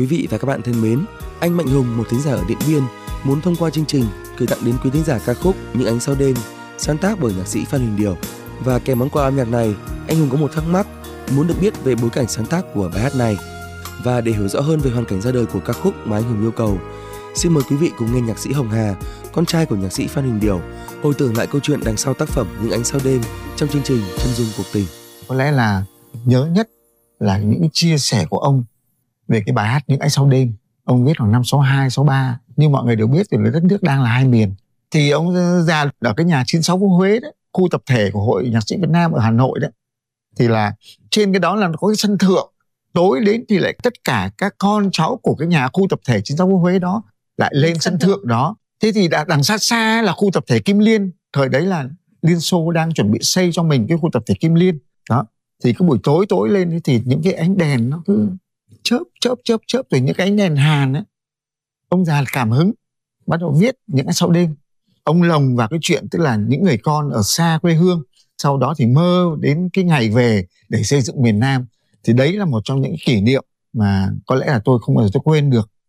Quý vị và các bạn thân mến, anh Mạnh Hùng, một thính giả ở Điện Biên, muốn thông qua chương trình gửi tặng đến quý thính giả ca khúc Những Ánh Sao Đêm, sáng tác bởi nhạc sĩ Phan Huỳnh Điểu. Và kèm món quà âm nhạc này, anh Hùng có một thắc mắc, muốn được biết về bối cảnh sáng tác của bài hát này. Và để hiểu rõ hơn về hoàn cảnh ra đời của ca khúc mà anh Hùng yêu cầu, xin mời quý vị cùng nghe nhạc sĩ Hồng Hà, con trai của nhạc sĩ Phan Huỳnh Điểu, hồi tưởng lại câu chuyện đằng sau tác phẩm Những Ánh Sao Đêm trong chương trình Chân Dung Cuộc Tình. Có lẽ là nhớ nhất là những chia sẻ của ông về cái bài hát Những Ánh Sao Đêm. Ông viết khoảng năm 62, 63. Như mọi người đều biết thì đất nước đang là hai miền. Thì ông ra ở cái nhà 96 phố Huế đấy, khu tập thể của Hội Nhạc sĩ Việt Nam ở Hà Nội đấy. Thì là trên cái đó là có cái sân thượng. Tối đến thì lại tất cả các con cháu của cái nhà khu tập thể 96 phố Huế đó lại lên sân thượng đó. Thế thì đằng xa xa là khu tập thể Kim Liên. Thời đấy là Liên Xô đang chuẩn bị xây cho mình cái khu tập thể Kim Liên. Đó. Thì cái buổi tối lên thì những cái ánh đèn nó cứ chớp rồi những cái ánh đèn hàn ấy. Ông già cảm hứng bắt đầu viết Những Ánh Sao Đêm. Ông lồng vào cái chuyện tức là những người con ở xa quê hương, sau đó thì mơ đến cái ngày về để xây dựng miền Nam. Thì đấy là một trong những kỷ niệm mà có lẽ là tôi không bao giờ tôi quên được.